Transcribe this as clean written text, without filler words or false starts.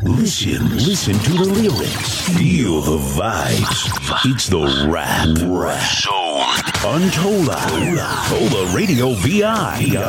Listen to the lyrics. Feel the vibes. It's the Rap Zone. Untold. Tola Radio VI.